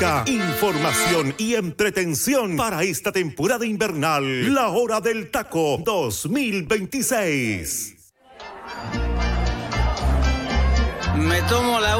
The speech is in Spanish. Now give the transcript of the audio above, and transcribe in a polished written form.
Información y entretención para esta temporada invernal. La Hora del Taco 2026. Me tomo la